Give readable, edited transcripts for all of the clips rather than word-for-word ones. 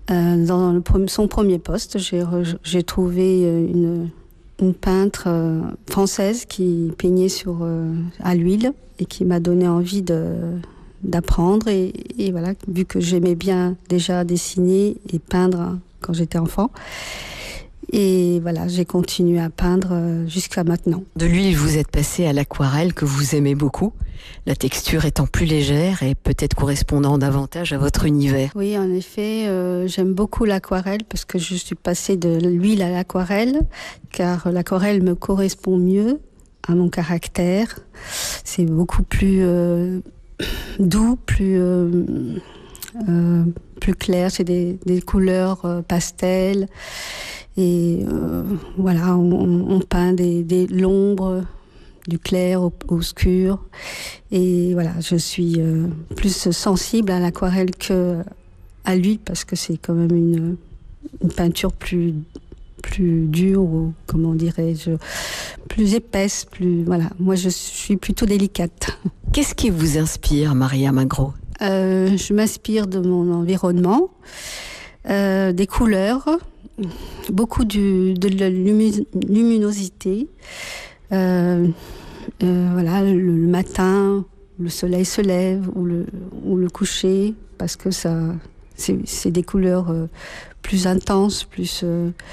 Dans son premier poste, j'ai trouvé une peintre française qui peignait à l'huile et qui m'a donné envie d'apprendre. Et voilà, vu que j'aimais bien déjà dessiner et peindre quand j'étais enfant. Et voilà, j'ai continué à peindre jusqu'à maintenant. De l'huile, vous êtes passé à l'aquarelle que vous aimez beaucoup, la texture étant plus légère et peut-être correspondant davantage à votre univers. Oui, en effet, j'aime beaucoup l'aquarelle parce que je suis passée de l'huile à l'aquarelle, car l'aquarelle me correspond mieux à mon caractère. C'est beaucoup plus doux, plus clair, c'est des couleurs pastel. Et voilà, on peint l'ombres, du clair au obscur. Et voilà, je suis plus sensible à l'aquarelle qu'à l'huile parce que c'est quand même une peinture plus dure, ou comment dirais-je, plus épaisse, voilà. Moi, je suis plutôt délicate. Qu'est-ce qui vous inspire, Maria Magro ? Je m'inspire de mon environnement, des couleurs, beaucoup de la luminosité. Voilà, le matin, le soleil se lève ou le coucher, parce que c'est des couleurs plus intenses, plus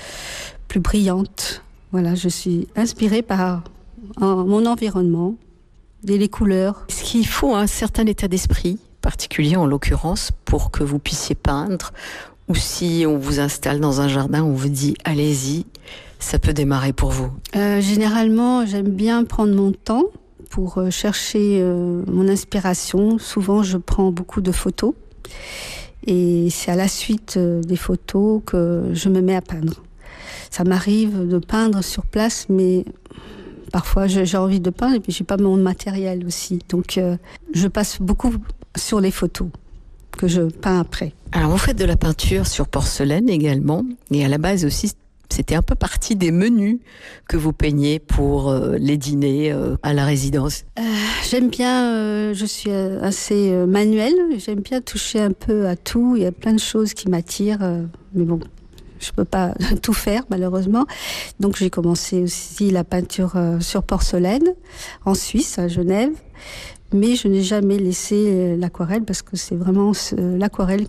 brillantes. Voilà, je suis inspirée par mon environnement et les couleurs. Est-ce qu'il faut un certain état d'esprit particulier, en l'occurrence, pour que vous puissiez peindre, ou si on vous installe dans un jardin, on vous dit allez-y, ça peut démarrer pour vous? Généralement, j'aime bien prendre mon temps pour chercher mon inspiration. Souvent, je prends beaucoup de photos et c'est à la suite des photos que je me mets à peindre. Ça m'arrive de peindre sur place, mais parfois j'ai envie de peindre et puis j'ai pas mon matériel aussi. Donc, je passe beaucoup sur les photos que je peins après. Alors, vous faites de la peinture sur porcelaine également, et à la base aussi, c'était un peu partie des menus que vous peignez pour les dîners à la résidence. J'aime bien, je suis assez manuelle, j'aime bien toucher un peu à tout. Il y a plein de choses qui m'attirent, mais bon, je peux pas tout faire malheureusement. Donc j'ai commencé aussi la peinture sur porcelaine en Suisse, à Genève. Mais je n'ai jamais laissé l'aquarelle parce que c'est vraiment l'aquarelle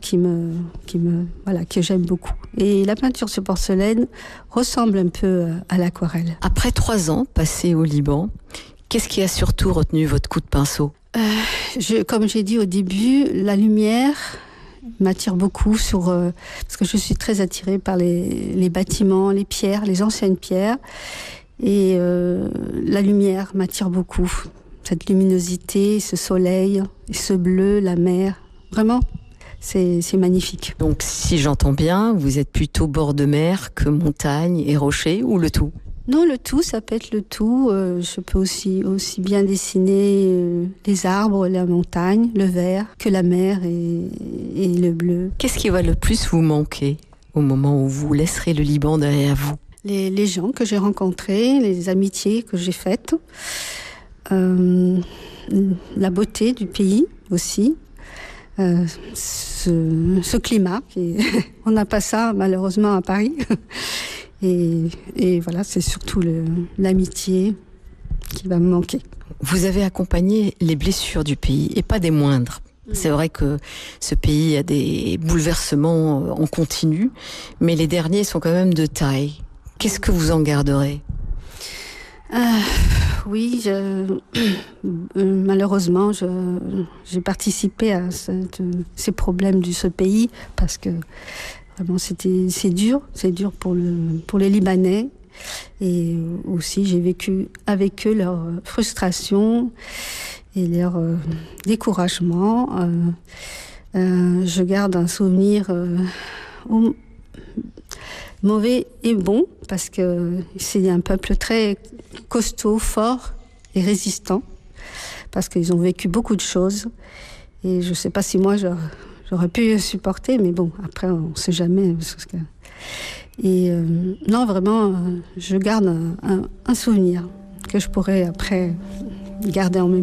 que j'aime beaucoup. Et la peinture sur porcelaine ressemble un peu à l'aquarelle. Après 3 ans passés au Liban, qu'est-ce qui a surtout retenu votre coup de pinceau ? Comme j'ai dit au début, la lumière m'attire beaucoup parce que je suis très attirée par les bâtiments, les pierres, les anciennes pierres. Et la lumière m'attire beaucoup. Cette luminosité, ce soleil, ce bleu, la mer, vraiment, c'est magnifique. Donc, si j'entends bien, vous êtes plutôt bord de mer que montagne et rochers, ou le tout ? Non, le tout, ça peut être le tout. Je peux aussi bien dessiner les arbres, la montagne, le vert, que la mer et le bleu. Qu'est-ce qui va le plus vous manquer au moment où vous laisserez le Liban derrière vous ? Les gens que j'ai rencontrés, les amitiés que j'ai faites. La beauté du pays aussi, ce climat, on n'a pas ça malheureusement à Paris, et voilà, c'est surtout l'amitié qui va me manquer. Vous avez accompagné les blessures du pays, et pas des moindres. C'est vrai que ce pays a des bouleversements en continu, mais les derniers sont quand même de taille. Qu'est-ce que vous en garderez ? Oui, malheureusement, j'ai participé à ces problèmes de ce pays parce que vraiment c'est dur pour les Libanais, et aussi j'ai vécu avec eux leur frustration et leur découragement. Je garde un souvenir mauvais et bon, parce que c'est un peuple très costaud, fort et résistant, parce qu'ils ont vécu beaucoup de choses. Et je ne sais pas si moi j'aurais pu supporter, mais bon, après on ne sait jamais. Et non, vraiment, je garde un souvenir que je pourrais après garder en mémoire.